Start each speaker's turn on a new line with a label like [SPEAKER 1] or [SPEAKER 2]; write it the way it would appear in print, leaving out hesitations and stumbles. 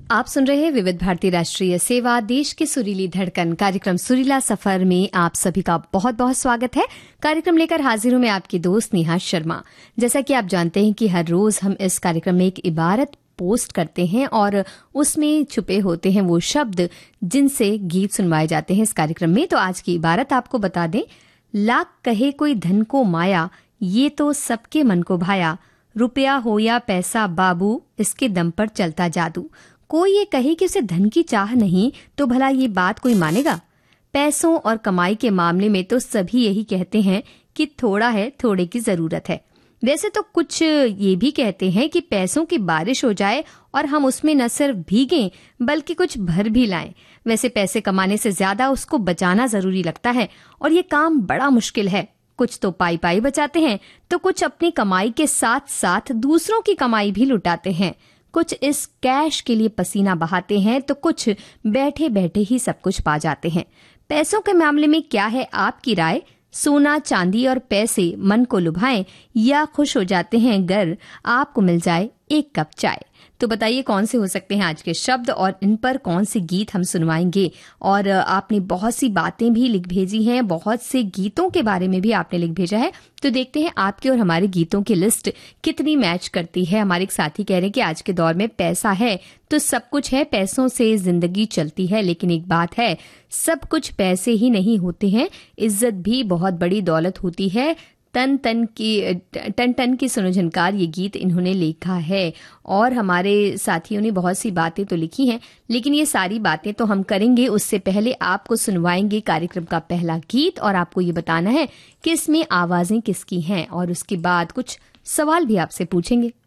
[SPEAKER 1] आप सुन रहे हैं विविध भारती राष्ट्रीय सेवा, देश की सुरीली धड़कन। कार्यक्रम सुरीला सफर में आप सभी का बहुत बहुत स्वागत है। कार्यक्रम लेकर हाजिर हूं मैं आपकी दोस्त नेहा शर्मा। जैसा कि आप जानते हैं कि हर रोज हम इस कार्यक्रम में एक इबारत पोस्ट करते हैं और उसमें छुपे होते हैं वो शब्द जिनसे गीत सुनवाए जाते हैं इस कार्यक्रम में। तो आज की इबारत आपको बता दें। लाख कहे कोई धन को माया, ये तो सबके मन को भाया। रुपया हो या पैसा बाबू, इसके दम पर चलता जादू। कोई ये कहे कि उसे धन की चाह नहीं, तो भला ये बात कोई मानेगा? पैसों और कमाई के मामले में तो सभी यही कहते हैं कि थोड़ा है, थोड़े की जरूरत है। वैसे तो कुछ ये भी कहते हैं कि पैसों की बारिश हो जाए और हम उसमें न सिर्फ भीगें बल्कि कुछ भर भी लाएं। वैसे पैसे कमाने से ज्यादा उसको बचाना जरूरी लगता है और ये काम बड़ा मुश्किल है। कुछ तो पाई पाई बचाते हैं, तो कुछ अपनी कमाई के साथ साथ दूसरों की कमाई भी लुटाते हैं। कुछ इस कैश के लिए पसीना बहाते हैं, तो कुछ बैठे बैठे ही सब कुछ पा जाते हैं। पैसों के मामले में क्या है आपकी राय? सोना, चांदी और पैसे मन को लुभाएं या खुश हो जाते हैं अगर आपको मिल जाए एक कप चाय? तो बताइए कौन से हो सकते हैं आज के शब्द और इन पर कौन से गीत हम सुनवाएंगे। और आपने बहुत सी बातें भी लिख भेजी हैं, बहुत से गीतों के बारे में भी आपने लिख भेजा है। तो देखते हैं आपके और हमारे गीतों की लिस्ट कितनी मैच करती है। हमारे एक साथी कह रहे हैं कि आज के दौर में पैसा है तो सब कुछ है, पैसों से जिंदगी चलती है। लेकिन एक बात है, सब कुछ पैसे ही नहीं होते हैं, इज्जत भी बहुत बड़ी दौलत होती है। टन टन की सुनो झनकार, ये गीत इन्होंने लिखा है। और हमारे साथियों ने बहुत सी बातें तो लिखी हैं, लेकिन ये सारी बातें तो हम करेंगे उससे पहले आपको सुनवाएंगे कार्यक्रम का पहला गीत और आपको ये बताना है कि इसमें आवाजें किसकी हैं और उसके बाद कुछ सवाल भी आपसे पूछेंगे।